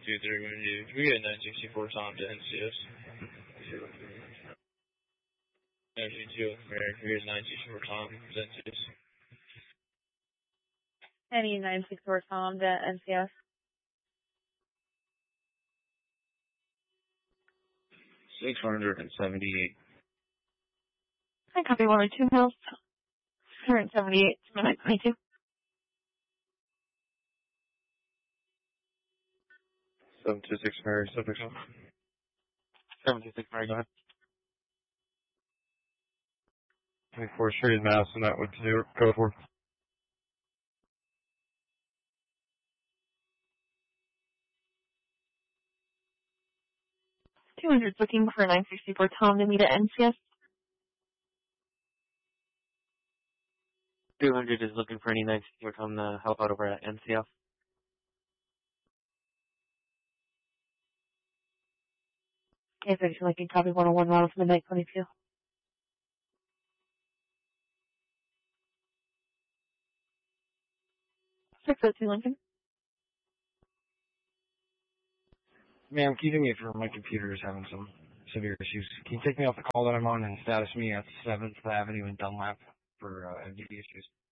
23 we get 964 Tom to NCS. Energy 2 American, we get 964 Tom to NCS. Any 964 Tom to NCS. 678. I copy 102 Hills. 178 to 922. 726 Mary, subject on. 726 Mary, go ahead. 24 Street Mass, and that would go for. 200 looking for 964 Tom to meet at NCS. 200 is looking for any 964 Tom to help out over at NCS. Okay, so you can copy 101 Ronald from Midnight 22. 602 Lincoln. Ma'am, can you do me a favor? My computer is having some severe issues. Can you take me off the call that I'm on and status me at 7th Avenue in Dunlap for MDD issues?